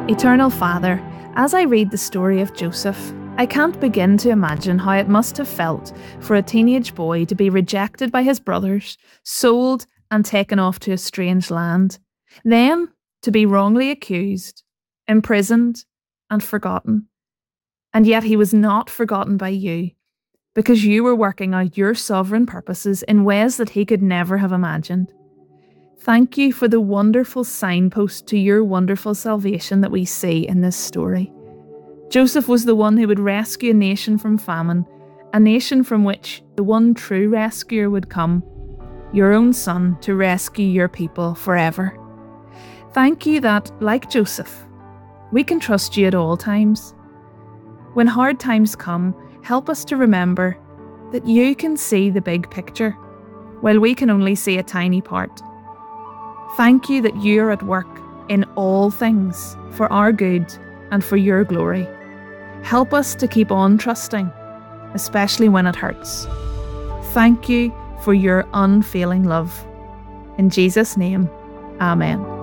Eternal Father, as I read the story of Joseph, I can't begin to imagine how it must have felt for a teenage boy to be rejected by his brothers, sold and taken off to a strange land, then to be wrongly accused, imprisoned and forgotten. And yet he was not forgotten by you, because you were working out your sovereign purposes in ways that he could never have imagined. Thank you for the wonderful signpost to your wonderful salvation that we see in this story. Joseph was the one who would rescue a nation from famine, a nation from which the one true rescuer would come, your own son, to rescue your people forever. Thank you that, like Joseph, we can trust you at all times. When hard times come, help us to remember that you can see the big picture, while we can only see a tiny part. Thank you that you are at work in all things for our good and for your glory. Help us to keep on trusting, especially when it hurts. Thank you for your unfailing love. In Jesus' name, Amen.